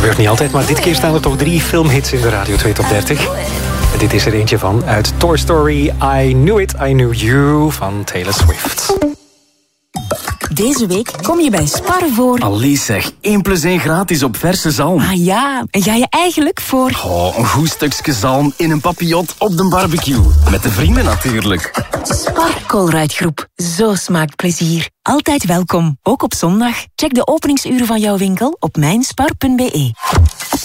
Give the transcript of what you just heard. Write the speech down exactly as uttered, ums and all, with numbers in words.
gebeurt niet altijd, maar dit keer staan er toch drie filmhits in de Radio twee Top dertig. En dit is er eentje van uit Toy Story I Knew It, I Knew You van Taylor Swift. Deze week kom je bij Spar voor... Allee zeg, één plus één gratis op verse zalm. Ah ja, en ga je eigenlijk voor... Oh, een goed stukje zalm in een papillot op de barbecue. Met de vrienden natuurlijk. Spar Colruyt-groep. Zo smaakt plezier. Altijd welkom, ook op zondag. Check de openingsuren van jouw winkel op mijnspar punt be.